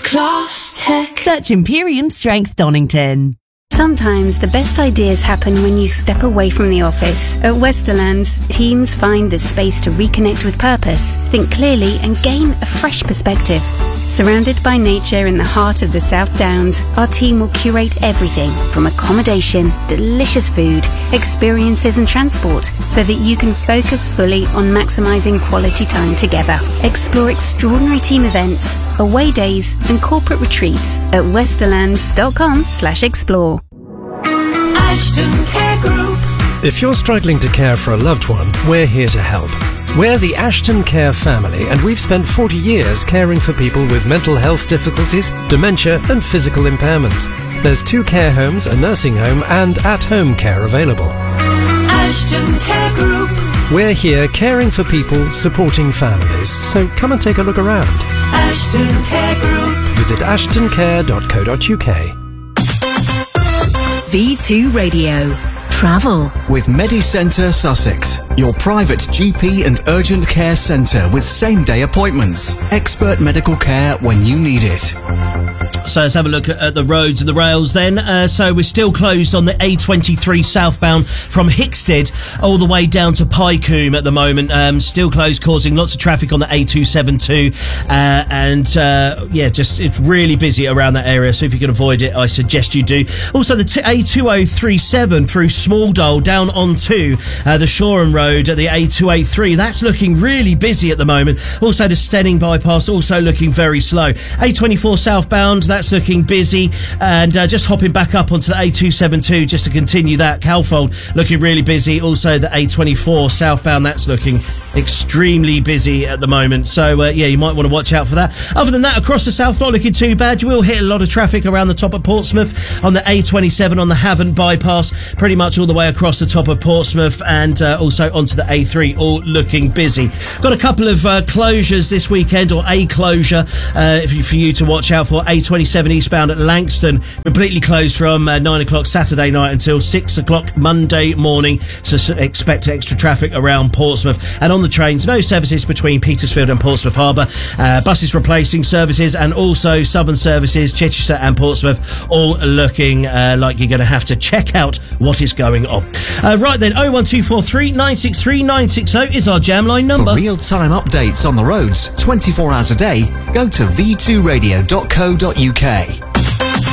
Class Tech. Search Imperium Strength Donington. Sometimes the best ideas happen when you step away from the office. At Westerlands, teams find the space to reconnect with purpose, think clearly and gain a fresh perspective. Surrounded by nature in the heart of the South Downs, our team will curate everything from accommodation, delicious food, experiences and transport so that you can focus fully on maximising quality time together. Explore extraordinary team events, away days and corporate retreats at westerlands.com/explore. Ashton Care Group. If you're struggling to care for a loved one, we're here to help. We're the Ashton Care family, and we've spent 40 years caring for people with mental health difficulties, dementia and physical impairments. There's 2 care homes, a nursing home and at-home care available. Ashton Care Group. We're here caring for people, supporting families, so come and take a look around. Ashton Care Group. Visit ashtoncare.co.uk. V2 Radio. Travel. With MediCentre Sussex, your private GP and urgent care centre with same-day appointments. Expert medical care when you need it. So let's have a look at the roads and the rails then. So we're still closed on the A23 southbound from Hickstead all the way down to Pycombe at the moment. Still closed, causing lots of traffic on the A272. Just it's really busy around that area. So if you can avoid it, I suggest you do. Also, the A2037 through Smalldale down onto the Shoreham Road at the A283. That's looking really busy at the moment. Also, the Stenning bypass also looking very slow. A24 southbound, that's looking busy, and just hopping back up onto the A272 just to continue that. Calfold looking really busy. Also the A24 southbound, that's looking extremely busy at the moment. So you might want to watch out for that. Other than that, across the south, not looking too bad. You will hit a lot of traffic around the top of Portsmouth on the A27 on the Havant bypass, pretty much all the way across the top of Portsmouth, and also onto the A3, all looking busy. Got a couple of closures this weekend, or a closure for you to watch out for. A27 eastbound at Langston, completely closed from 9 o'clock Saturday night until 6 o'clock Monday morning, so expect extra traffic around Portsmouth. And on the trains, no services between Petersfield and Portsmouth Harbour, buses replacing services, and also Southern services, Chichester and Portsmouth, all looking like you're going to have to check out what is going on. Right then, 01243 963 960 is our jam line number. For real-time updates on the roads 24 hours a day, go to v2radio.co.uk.